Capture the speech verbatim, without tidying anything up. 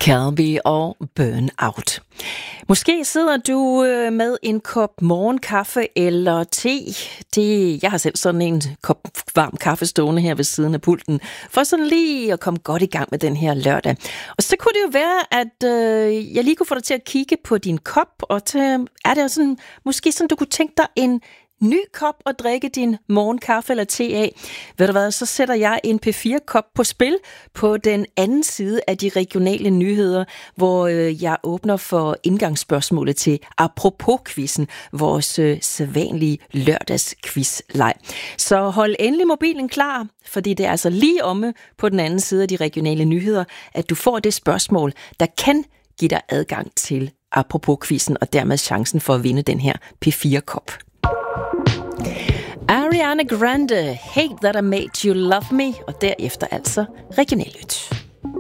Calby og Burn Out. Måske sidder du med en kop morgenkaffe eller te. Det, jeg har selv sådan en kop varm kaffe stående her ved siden af pulten, for sådan lige at komme godt i gang med den her lørdag. Og så kunne det jo være, at øh, jeg lige kunne få dig til at kigge på din kop, og til, er det sådan, måske sådan, du kunne tænke dig en ny kop at drikke din morgenkaffe eller te af. Ved du hvad, så sætter jeg en P fire kop på spil på den anden side af de regionale nyheder, hvor øh, jeg åbner for indgangsspørgsmålet til Apropos-quizzen, vores øh, sædvanlige lørdagsquiz-leg. Så hold endelig mobilen klar, fordi det er altså lige omme på den anden side af de regionale nyheder, at du får det spørgsmål, der kan give dig adgang til Apropos-quizzen, og dermed chancen for at vinde den her P fire kop. Ariana Grande, Hate That I Made You Love Me, og derefter altså Regionalnyt.